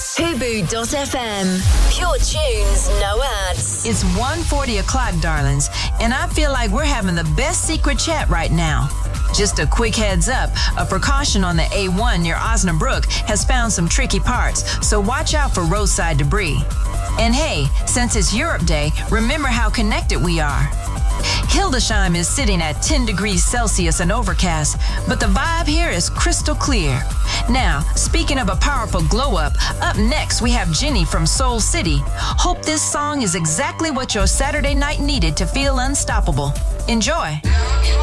Fubu.fm. Pure tunes, no ads. It's 1:40 o'clock, darlings, and I feel like we're having the best secret chat right now. Just a quick heads up, a precaution on the A1 near Osnabrück has found some tricky parts, so watch out for roadside debris. And hey, since it's Europe Day, remember how connected we are. Hildesheim is sitting at 10 degrees Celsius and overcast, but the vibe here is crystal clear. Now, speaking of a powerful glow-up, up next we have Jenny from Soul City. Hope this song is exactly what your Saturday night needed to feel unstoppable. Enjoy.